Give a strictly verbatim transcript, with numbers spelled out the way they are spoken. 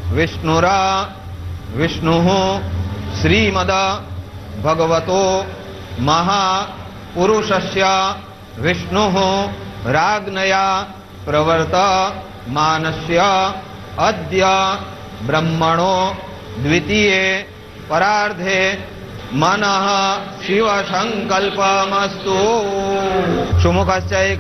विष्णुरा विष्णुः श्रीमद भगवतो महापुरुषस्य विष्णुः राज्ञया प्रवर्तमानस्य अद्य ब्रह्मणो द्वितीये परार्धे मनः शिव संकल्पमस्तु। सुमुखस्य